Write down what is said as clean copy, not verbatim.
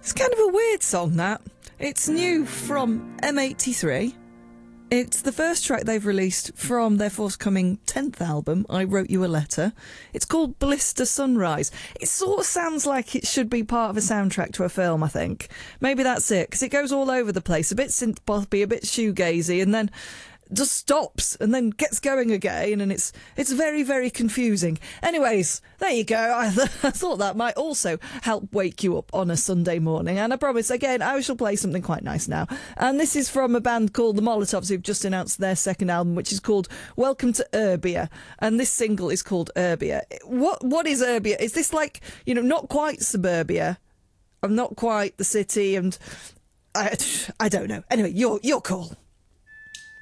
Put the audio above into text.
It's kind of a weird song, that. It's new from M83. It's the first track they've released from their forthcoming 10th album, I Wrote You a Letter. It's called Blister Sunrise. It sort of sounds like it should be part of a soundtrack to a film, I think. Maybe that's it, because it goes all over the place, a bit synth-poppy, a bit shoegazy, and then just stops and then gets going again, and it's very, very confusing. Anyways, there you go. I thought that might also help wake you up on a Sunday morning, and I promise, again, I shall play something quite nice now. And this is from a band called the Molotovs, who've just announced their second album, which is called Welcome to Urbia, and this single is called Urbia. What is Urbia? Is this like, not quite suburbia, and not quite the city, and I don't know. Anyway, your call.